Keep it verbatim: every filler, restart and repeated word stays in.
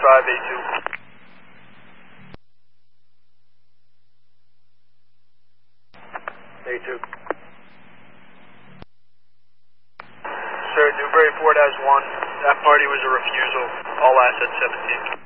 five, A two. A two. Sir, Newbury four dash one, that party was a refusal. All assets seventeen.